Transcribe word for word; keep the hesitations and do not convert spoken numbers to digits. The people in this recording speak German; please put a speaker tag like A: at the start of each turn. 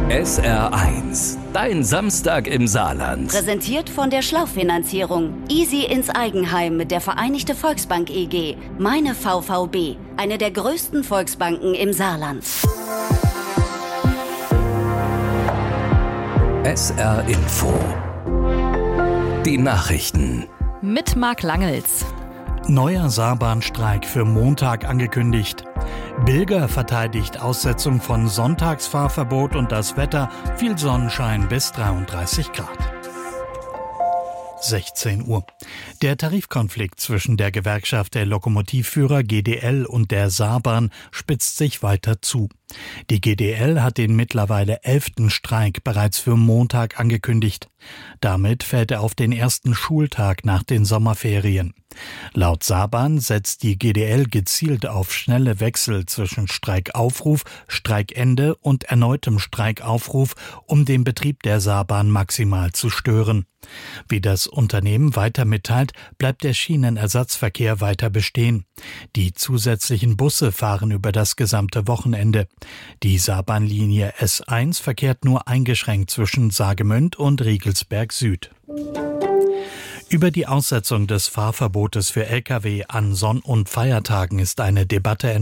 A: S R eins, dein Samstag im Saarland.
B: Präsentiert von der Schlauchfinanzierung. Easy ins Eigenheim mit der Vereinigte Volksbank E G. Meine V V B, eine der größten Volksbanken im Saarland.
A: S R Info. Die Nachrichten.
C: Mit Marc Langels.
D: Neuer Saarbahnstreik für Montag angekündigt. Bilger verteidigt Aussetzung von Sonntagsfahrverbot und das Wetter, viel Sonnenschein bis dreiunddreißig Grad. sechzehn Uhr. Der Tarifkonflikt zwischen der Gewerkschaft der Lokomotivführer G D L und der Saarbahn spitzt sich weiter zu. Die G D L hat den mittlerweile elften Streik bereits für Montag angekündigt. Damit fällt er auf den ersten Schultag nach den Sommerferien. Laut Saarbahn setzt die G D L gezielt auf schnelle Wechsel zwischen Streikaufruf, Streikende und erneutem Streikaufruf, um den Betrieb der Saarbahn maximal zu stören. Wie das Unternehmen weiter mitteilt, bleibt der Schienenersatzverkehr weiter bestehen. Die zusätzlichen Busse fahren über das gesamte Wochenende. Die Saarbahnlinie S eins verkehrt nur eingeschränkt zwischen Saargemünd und Riegelsberg Süd. Über die Aussetzung des Fahrverbotes für Lkw an Sonn- und Feiertagen ist eine Debatte